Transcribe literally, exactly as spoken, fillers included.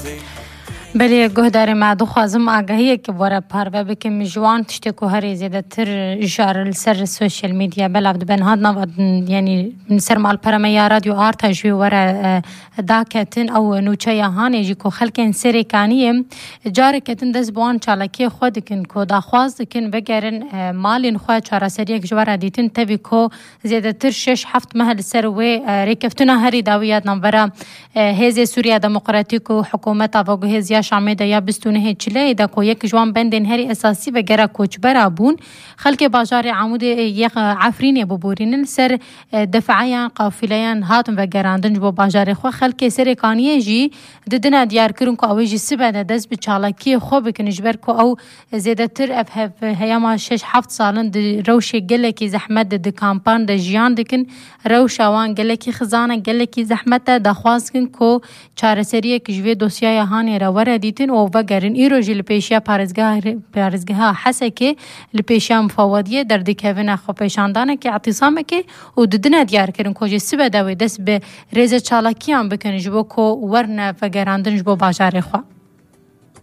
بله گهدار ما دو خوازم آگاهیه که باره پارو بکم جوان تشتی که هری زیاده تر جار سر سوشیل میدیا بلافد بن هاد نواد یعنی سر مال پرمیا رادیو آرتا جوی وره داکتن او نوچه یهانه جی که خلکن سری کانیم جاره کتن دست بوان چالکی خود کن که دا خواز کن بگرن مالین خواه چاره سریک جواره دیتن تبی که زیاده تر شش هفت محل سر و ریکفتنا هری داویات نمبره هزی سوریا دموقراتیک و حکومت آوگو هزی شامه دا یا بستونه چله دا کو یک جوان بندن هری اساسی و گره کوچبر بون خلک بازار عمود یک عفرین ببورین سر دفعیان قافلیان هاتم و گراندن جو بازار خو خلک سر کانیه جی ددنا دیار کرن کو اوجی سبد دز بچالکی خو بکنجبر کو او زیاده تر اف هیما شش هفت سالن روش گلکی زحمت د کامپان د جیان دکن روش وان گلکی خزانه گلکی زحمت د خوازکن کو چارسری کجوی دوسیای هانی را دیتن او وگرن ایروژی لپیشیا پارزگاه پارزگاه حسه که لپیشیا مفوضیه در دکوین خو پیشاندانه که اعتصامه که او ددنه دیار کرن کجی سبه دوی دست به ریز چالاکیان بکنه جبو کو ورنه وگراندن جبو باجار خو